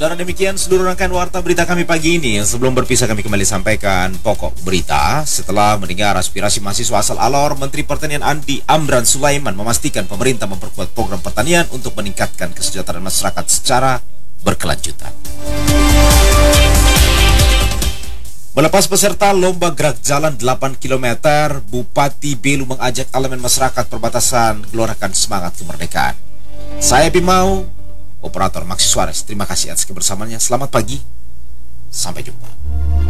Saudara, demikian seluruh rangkaian warta berita kami pagi ini. Sebelum berpisah kami kembali sampaikan pokok berita. Setelah mendengar aspirasi mahasiswa asal Alor, Menteri Pertanian Andi Amran Sulaiman memastikan pemerintah memperkuat program pertanian untuk meningkatkan kesejahteraan masyarakat secara berkelanjutan. Melepas peserta lomba gerak jalan 8 km, Bupati Belu mengajak elemen masyarakat perbatasan gelorakan semangat kemerdekaan. Saya Bimau, Operator Maxi Suarez. Terima kasih atas kebersamaannya. Selamat pagi. Sampai jumpa.